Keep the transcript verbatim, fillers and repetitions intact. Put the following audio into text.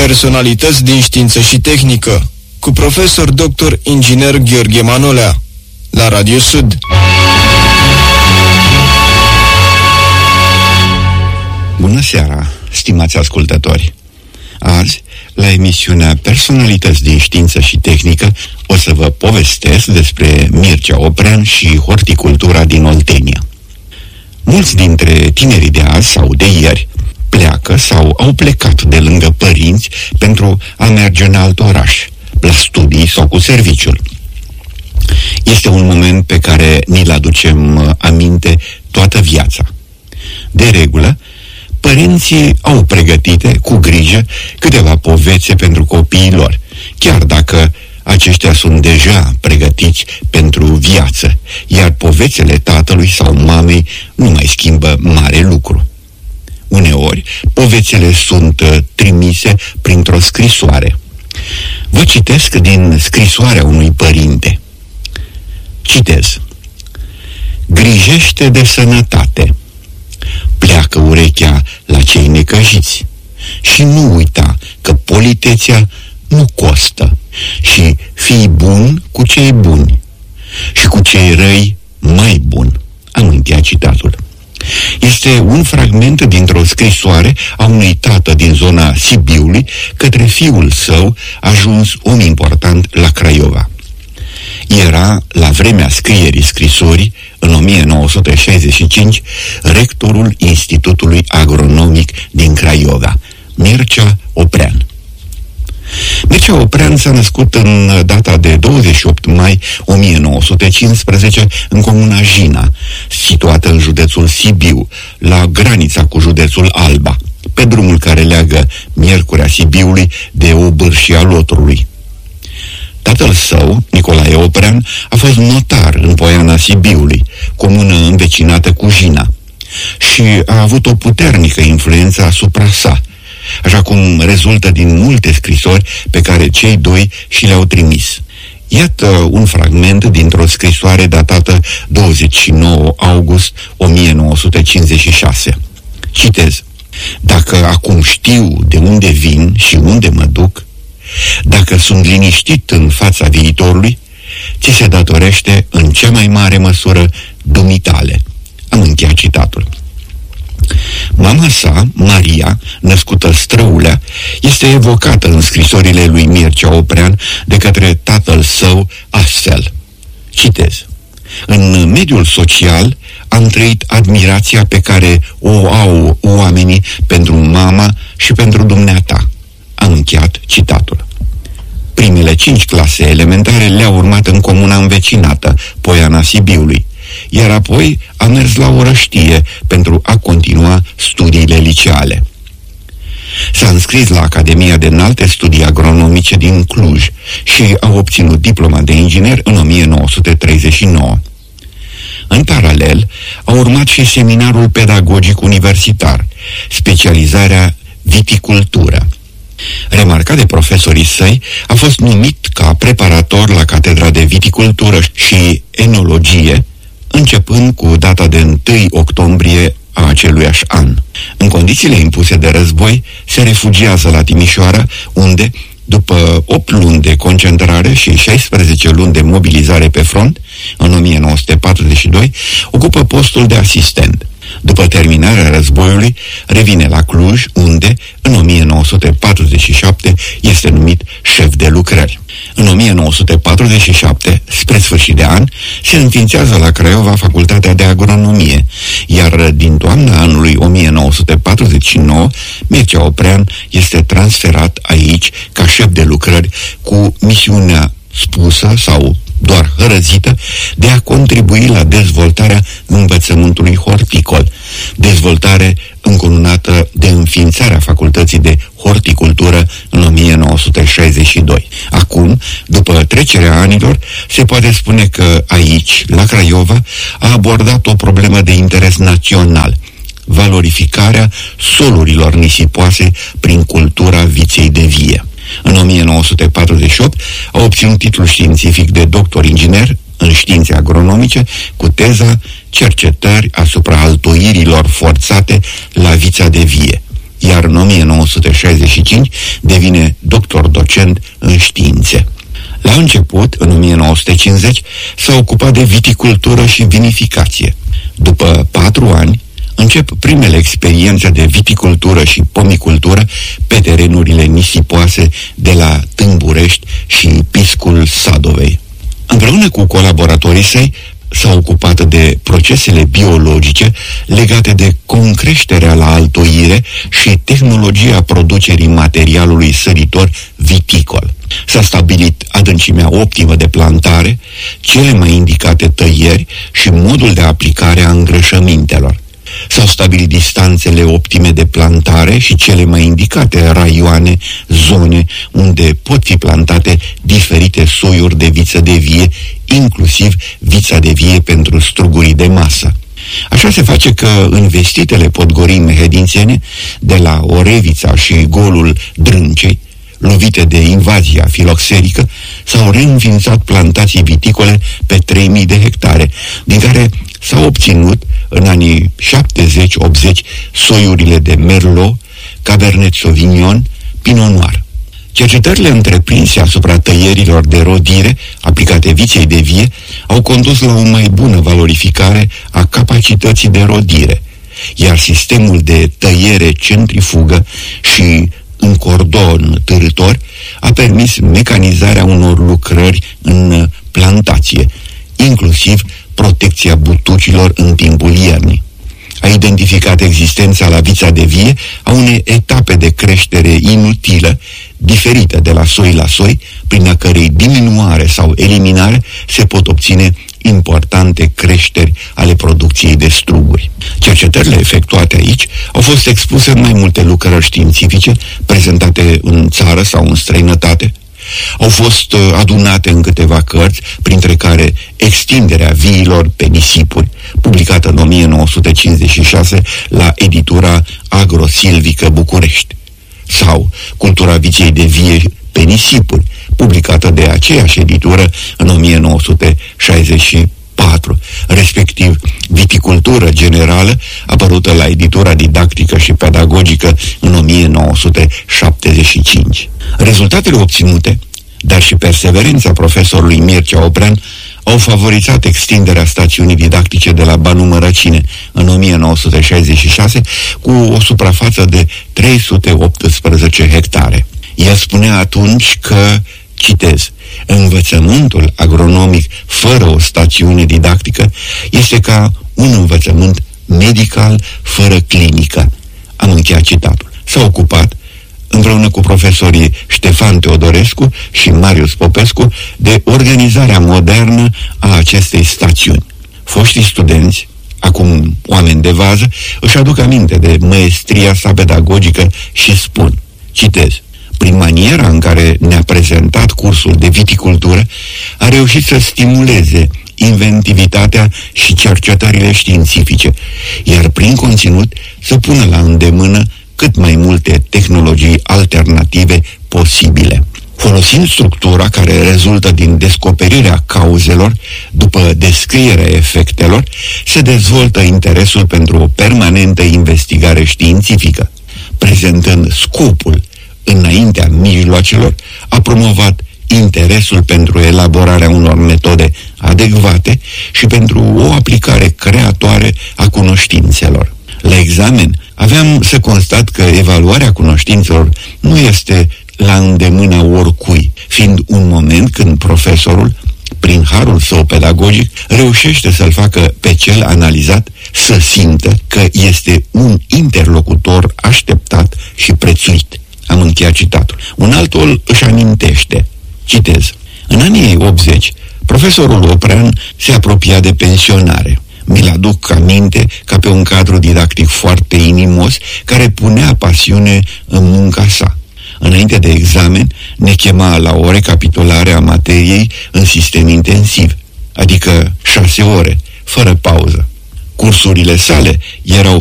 Personalități din știință și tehnică, cu profesor doctor inginer Gheorghe Manolea, la Radio Sud. Bună seara, stimați ascultători! Azi, la emisiunea Personalități din știință și tehnică, o să vă povestesc despre Mircea Oprean și horticultura din Oltenia. Mulți dintre tinerii de azi sau de ieri pleacă sau au plecat de lângă părinți pentru a merge în alt oraș, la studii sau cu serviciul. Este un moment pe care ni-l aducem aminte toată viața. De regulă, părinții au pregătite cu grijă câteva povețe pentru copiii lor, chiar dacă aceștia sunt deja pregătiți pentru viață, iar povețele tatălui sau mamei nu mai schimbă mare lucru. Uneori, povețele sunt trimise printr-o scrisoare. Vă citesc din scrisoarea unui părinte. Citez. Grijește de sănătate. Pleacă urechea la cei necăjiți și nu uita că politețea nu costă și fii bun cu cei buni și cu cei răi mai bun. Am încheiat citatul. Este un fragment dintr-o scrisoare a unui tată din zona Sibiului către fiul său, ajuns om important la Craiova. Era, la vremea scrierii scrisorii, în o mie nouă sute șaizeci și cinci, rectorul Institutului Agronomic din Craiova, Mircea Oprean. Mircea Oprean s-a născut în data de douăzeci și opt mai o mie nouă sute cincisprezece în comuna Jina, situată în județul Sibiu, la granița cu județul Alba, pe drumul care leagă Miercurea Sibiului de Obârșia Lotrului. Tatăl său, Nicolae Oprean, a fost notar în Poiana Sibiului, comună învecinată cu Jina, și a avut o puternică influență asupra sa, așa cum rezultă din multe scrisori pe care cei doi și le-au trimis. Iată un fragment dintr-o scrisoare datată douăzeci și nouă august o mie nouă sute cincizeci și șase. Citez. Dacă acum știu de unde vin și unde mă duc, dacă sunt liniștit în fața viitorului, ți se datorește în cea mai mare măsură dumitale. Am încheiat citatul. Mama sa, Maria, născută Străulea, este evocată în scrisorile lui Mircea Oprean de către tatăl său astfel. Citez. În mediul social am trăit admirația pe care o au oamenii pentru mama și pentru dumneata. Am încheiat citatul. Primele cinci clase elementare le-a urmat în comuna învecinată, Poiana Sibiului, iar apoi a mers la Orăștie pentru a continua studiile liceale. S-a înscris la Academia de Înalte Studii Agronomice din Cluj și a obținut diploma de inginer în o mie nouă sute treizeci și nouă. În paralel, a urmat și seminarul pedagogic universitar, specializarea viticultură. Remarcat de profesorii săi, a fost numit ca preparator la Catedra de Viticultură și Enologie, începând cu data de întâi octombrie a aceluiași an. În condițiile impuse de război, se refugiază la Timișoara, unde, după opt luni de concentrare și șaisprezece luni de mobilizare pe front, în o mie nouă sute patruzeci și doi, ocupă postul de asistent. După terminarea războiului, revine la Cluj, unde, în o mie nouă sute patruzeci și șapte, este numit șef de lucrări. În o mie nouă sute patruzeci și șapte, spre sfârșit de an, se înființează la Craiova Facultatea de Agronomie, iar din toamna anului o mie nouă sute patruzeci și nouă, Mircea Oprean este transferat aici ca șef de lucrări cu misiunea spusă sau doar hărăzită de a contribui la dezvoltarea învățământului horticol, dezvoltare încununată de înființarea Facultății de Horticultură în o mie nouă sute șaizeci și doi. Acum, după trecerea anilor, se poate spune că aici, la Craiova, a abordat o problemă de interes național, valorificarea solurilor nisipoase prin cultura viței de vie. În o mie nouă sute patruzeci și opt a obținut titlul științific de doctor inginer în științe agronomice cu teza Cercetări asupra altoirilor forțate la vița de vie, iar în o mie nouă sute șaizeci și cinci devine doctor docent în științe. La început, în o mie nouă sute cincizeci, s-a ocupat de viticultură și vinificație. După patru ani, încep primele experiențe de viticultură și pomicultură pe terenurile nisipoase de la Tâmburești și Piscul Sadovei. Împreună cu colaboratorii săi, s-a ocupat de procesele biologice legate de concreșterea la altoire și tehnologia producerii materialului săritor viticol. S-a stabilit adâncimea optimă de plantare, cele mai indicate tăieri și modul de aplicare a îngrășămintelor. S-au stabilit distanțele optime de plantare și cele mai indicate raioane, zone unde pot fi plantate diferite soiuri de viță de vie, inclusiv vița de vie pentru strugurii de masă. Așa se face că în vestitele podgorii mehedințene, de la Orevița și golul Drâncei, lovite de invazia filoxerică, s-au reînființat plantații viticole pe trei mii de hectare, din care s-au obținut în anii șaptezeci optzeci soiurile de Merlot, Cabernet Sauvignon, Pinot Noir. Cercetările întreprinse asupra tăierilor de rodire aplicate viței de vie au condus la o mai bună valorificare a capacității de rodire, iar sistemul de tăiere centrifugă și în cordon târător a permis mecanizarea unor lucrări în plantație, inclusiv protecția butucilor în timpul iernii. A identificat existența la vița de vie a unei etape de creștere inutilă, diferită de la soi la soi, prin a cărei diminuare sau eliminare se pot obține importante creșteri ale producției de struguri. Cercetările efectuate aici au fost expuse în mai multe lucrări științifice, prezentate în țară sau în străinătate. Au fost adunate în câteva cărți, printre care Extinderea viilor pe nisipuri, publicată în o mie nouă sute cincizeci și șase la editura Agrosilvică București, sau Cultura viței de vie pe nisipuri, publicată de aceeași editură în o mie nouă sute șaizeci și patru, respectiv Viticultură generală, apărută la editura Didactică și Pedagogică în o mie nouă sute șaptezeci și cinci. Rezultatele obținute, dar și perseverența profesorului Mircea Oprean, au favorizat extinderea stațiunii didactice de la Banul Mărăcine în o mie nouă sute șaizeci și șase cu o suprafață de trei sute optsprezece hectare. El spunea atunci că, citez, învățământul agronomic fără o stațiune didactică este ca un învățământ medical fără clinică. Am încheiat citatul. S-a ocupat, împreună cu profesorii Ștefan Teodorescu și Marius Popescu, de organizarea modernă a acestei stațiuni. Foștii studenți, acum oameni de vază, își aduc aminte de maestria sa pedagogică și spun, citez, prin maniera în care ne-a prezentat cursul de viticultură, a reușit să stimuleze inventivitatea și cercetările științifice, iar prin conținut să pună la îndemână cât mai multe tehnologii alternative posibile. Folosind structura care rezultă din descoperirea cauzelor, după descrierea efectelor, se dezvoltă interesul pentru o permanentă investigare științifică. Prezentând scopul înaintea mijloacelor, a promovat interesul pentru elaborarea unor metode adecvate și pentru o aplicare creatoare a cunoștințelor. La examen aveam să constat că evaluarea cunoștințelor nu este la îndemâna oricui, fiind un moment când profesorul, prin harul său pedagogic, reușește să-l facă pe cel analizat să simtă că este un interlocutor așteptat și prețuit. Am încheiat citatul. Un altul își amintește, citez, în anii optzeci, profesorul Oprean se apropia de pensionare. Mi-l aduc aminte ca pe un cadru didactic foarte inimos, care punea pasiune în munca sa. Înainte de examen, ne chema la o recapitulare a materiei în sistem intensiv, adică șase ore, fără pauză. Cursurile sale erau